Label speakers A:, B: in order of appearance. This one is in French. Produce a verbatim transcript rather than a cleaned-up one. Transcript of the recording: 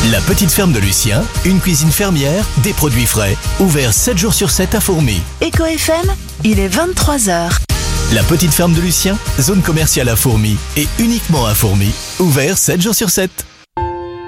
A: La petite ferme de Lucien, une cuisine fermière, des produits frais, ouvert sept jours sur sept à Fourmies.
B: Echo F M, il est vingt-trois heures.
A: La petite ferme de Lucien, zone commerciale à Fourmies et uniquement à Fourmies, ouvert sept jours sur sept.